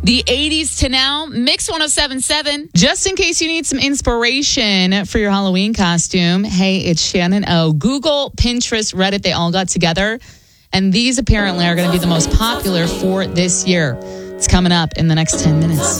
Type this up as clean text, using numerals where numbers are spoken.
The 80s to now, Mix 107.7. Just in case you need some inspiration for your Halloween costume, hey, it's Shannon O. Google, Pinterest, Reddit, they all got together. And these apparently are going to be the most popular for this year. It's coming up in the next 10 minutes.